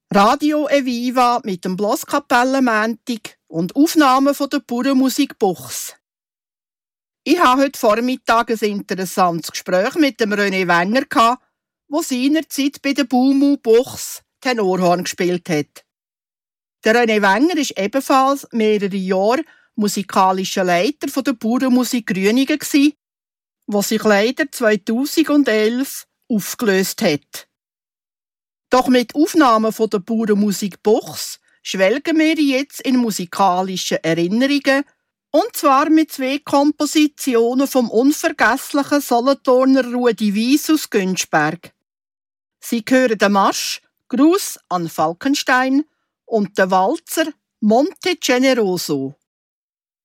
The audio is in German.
Radio Eviva mit dem Bloskapellenmäntig und Aufnahmen von der Bauernmusik Buchs. Ich habe heute Vormittag ein interessantes Gespräch mit dem René Wenger gehabt, der seinerzeit bei der Baumu Buchs Tenorhorn gespielt hat. Der René Wenger ist ebenfalls mehrere Jahre musikalischer Leiter von der Bauernmusik Grüningen gsi, wo sich leider 2011 aufgelöst hat. Doch mit Aufnahmen von der Bauernmusik Buchs schwelgen wir jetzt in musikalischen Erinnerungen, und zwar mit 2 Kompositionen vom unvergesslichen Solothurner Rudi Weiss aus Günzberg. Sie hören den Marsch «Gruß an Falkenstein» und den Walzer «Monte Generoso».